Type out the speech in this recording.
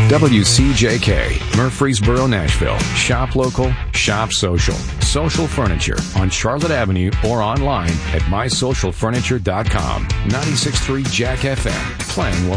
WCJK, Murfreesboro, Nashville. Shop local, shop social. Social Furniture on Charlotte Avenue or online at mysocialfurniture.com. 96.3 Jack FM. Playing